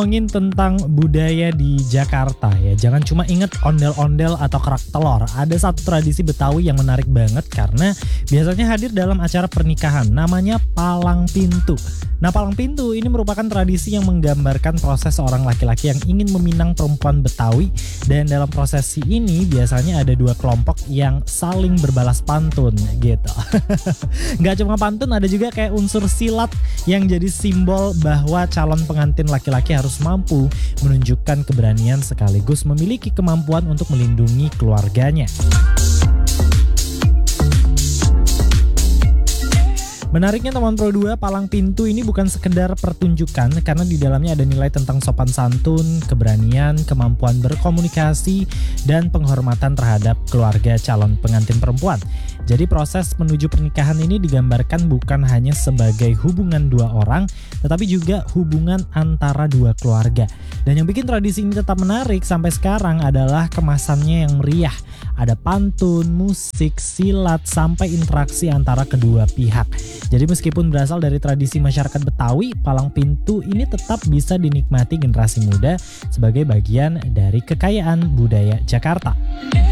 Ngomongin tentang budaya di Jakarta ya, jangan cuma inget ondel-ondel atau kerak telur. Ada satu tradisi Betawi yang menarik banget karena biasanya hadir dalam acara pernikahan, namanya palang pintu. Nah, palang pintu ini merupakan tradisi yang menggambarkan proses seorang laki-laki yang ingin meminang perempuan Betawi, dan dalam prosesi ini biasanya ada dua kelompok yang saling berbalas pantun gitu. Nggak cuma pantun, ada juga kayak unsur silat yang jadi simbol bahwa calon pengantin laki-laki harus mampu menunjukkan keberanian sekaligus memiliki kemampuan untuk melindungi keluarganya. Menariknya teman Pro 2, palang pintu ini bukan sekedar pertunjukan karena di dalamnya ada nilai tentang sopan santun, keberanian, kemampuan berkomunikasi, dan penghormatan terhadap keluarga calon pengantin perempuan. Jadi proses menuju pernikahan ini digambarkan bukan hanya sebagai hubungan dua orang, tetapi juga hubungan antara dua keluarga. Dan yang bikin tradisi ini tetap menarik sampai sekarang adalah kemasannya yang meriah. Ada pantun, musik, silat, sampai interaksi antara kedua pihak. Jadi meskipun berasal dari tradisi masyarakat Betawi, palang pintu ini tetap bisa dinikmati generasi muda sebagai bagian dari kekayaan budaya Jakarta.